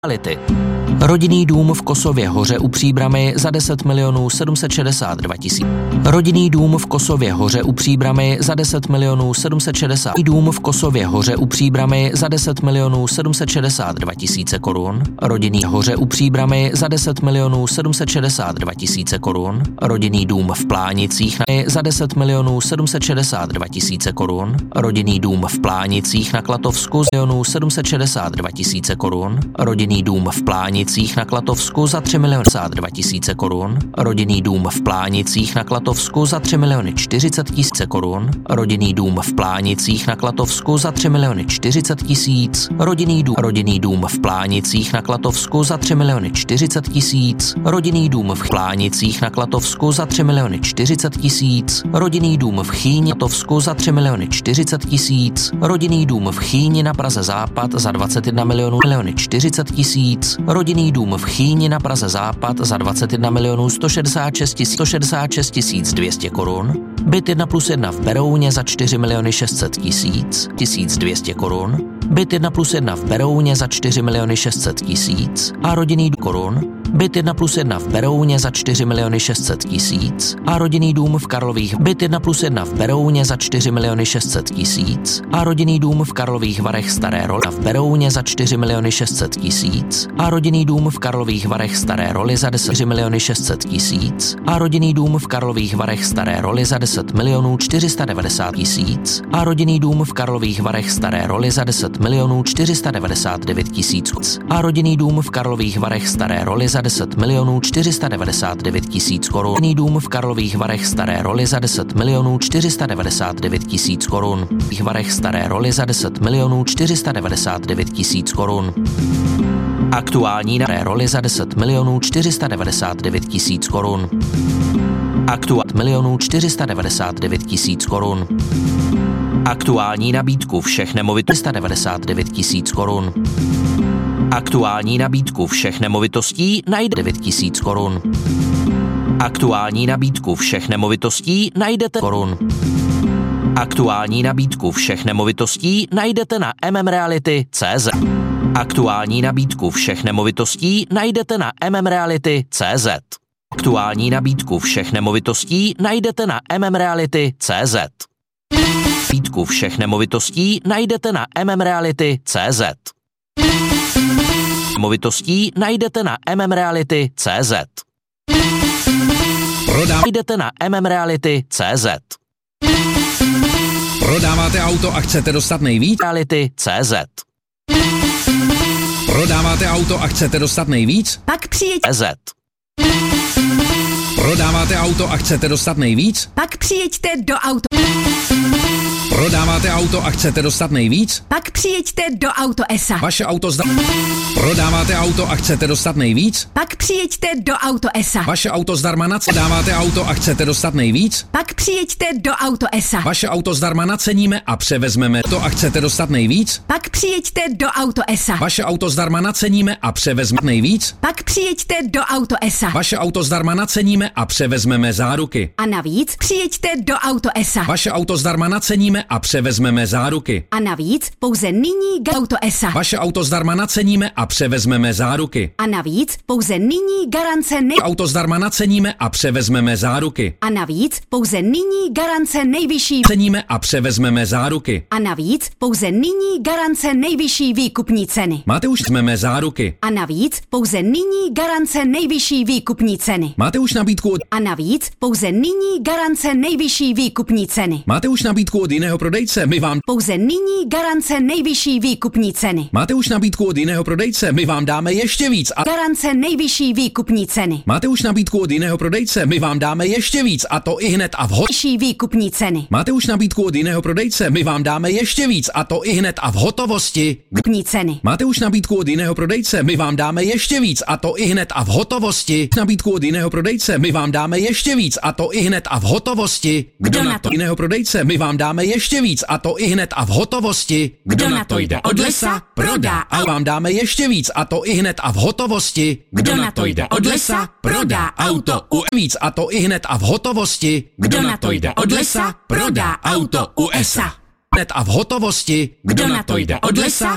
Reality. Rodinný dům v Kosově Hoře u Příbrami za 10 762 000. Rodinný dům v Kosově Hoře u Příbrami za 10 760 000. Dům v Kosově Hoře u Příbrami za 10 762 000 korun. Rodinný Hoře u Příbrami za 10 762 000 korun. Rodinný dům v Plánicích za 10 762 000 korun. Rodinný dům v Plánicích na Klatovsku za 762 000 korun. Rodinný dům v Plánicích na Klatovsku za 3 062 000 korun. Rodinný dům v Plánicích na Klatovsku za 3 040 000 korun. Rodinný dům v Plánicích na Klatovsku za 3 040 000. Rodinný dům v Plánicích na Klatovsku za 3 040 000. Rodinný dům v Plánicích na Klatovsku za 3 040 000. Rodinný dům v Chýni na Klatovsku za 3 040 000. Rodinný dům v Chýni na Praze Západ za 21 040 000. Rodinný dům v Chýni na Praze Západ za 21 166 200 korun. Byt 1+1 v Berouně za 4 600 000 1200 korun. Byt 1+1 v Berouně za 4 600 000 a rodinný dům korun. Byt 1+1 v Berouně za 4 600 000 a rodinný dům v Karlových. Byt 1+1 v Berouně za 4 600 000 a rodinný dům v Karlových Varech Staré Roli v Berouně za 4 600 000 a rodinný dům v Karlových Varech Staré Roli za 10 600 000 a rodinný dům v Karlových Varech Staré Roli za 10 490 000 a rodinný dům v Karlových Varech Staré Roli za 10 499 000 a rodinný dům v Karlových Varech Staré Roli za 10 499 000 korun. Rodinný dům v Karlových Varech Staré Roli za 10 499 000 korun. V Varech Staré Roli za 10 499 000 korun. Aktuální na roli za 10 499 000 korun. Aktuální 499 000 korun. Aktuální nabídku všech nemovitostí 399 000 korun. Aktuální nabídku všech nemovitostí najde 9 000 korun. Aktuální nabídku všech nemovitostí najdete korun. Aktuální nabídku všech nemovitostí najdete na mmreality.cz. Aktuální nabídku všech nemovitostí najdete na mmreality.cz. Aktuální nabídku všech nemovitostí najdete na mmreality.cz. Nabídku všech nemovitostí najdete na mmreality.cz. Nemovitostí najdete na mmreality.cz. Najdete na mmreality.cz. Prodáváte auto a chcete dostat nejvíc? Reality.cz. Prodáváte auto a chcete dostat nejvíc? Pak přijeďte. Prodáváte auto a chcete dostat nejvíc? Pak přijeďte do auto. Prodáváte auto a chcete dostat nejvíc? Pak přijeďte do Auto ESA. Vaše auto Prodáváte auto a chcete dostat nejvíc? Pak přijeďte do Auto ESA. Vaše auto zdarma Prodáváte auto a chcete dostat nejvíc? Pak přijeďte do Auto ESA. Vaše auto zdarma naceníme a převezmeme to a chcete dostat nejvíc? Pak přijeďte do Auto ESA. Vaše auto zdarma naceníme a převezmeme nejvíc? Pak přijeďte do Auto ESA. Vaše auto zdarma naceníme a převezmeme záruky. A navíc přijeďte do Auto ESA. Vaše auto zdarma naceníme a převezmeme záruky. A navíc pouze nyní Auto ESA. Vaše auto zdarma naceníme a převezmeme záruky. A navíc pouze nyní garance Auto zdarma naceníme a převezmeme záruky. A navíc pouze nyní garance nejvyšší Ceníme a převezmeme záruky. A navíc pouze nyní garance nejvyšší výkupní ceny. Máte už vezmeme záruky. A navíc pouze nyní garance nejvyšší výkupní ceny. Máte už nabídku od A navíc pouze nyní garance nejvyšší výkupní ceny. Máte už nabídku od jiného prodejce, my vám Pouze nyní garance nejvyšší výkupní ceny. Máte už nabídku od jiného prodejce, my vám dáme ještě víc a Garance nejvyšší výkupní ceny. Máte už nabídku od jiného prodejce, my vám dáme ještě víc a to i hned a vhod. Vyšší výkupní ceny. Máte už nabídku od jiného prodejce, my vám dáme ještě víc a to i hned a v hotovosti. Výkupní ceny. Máte už nabídku od jiného prodejce, my vám dáme ještě víc a to i hned a v hotovosti. Nabídku od jiného prodejce, my vám dáme ještě víc a to i hned a v hotovosti. Kdo na to? Jiného prodejce, my vám dáme ještě víc a to i hned a v hotovosti. Kdo na to jde od lesa, prodá A vám dáme ještě víc a to i hned a v hotovosti. Kdo na to jde od lesa, prodá auto u Víc a to i hned a v hotovosti. Kdo na to jde od lesa, prodá auto u ESA. Hned a v hotovosti. Kdo na to jde od lesa,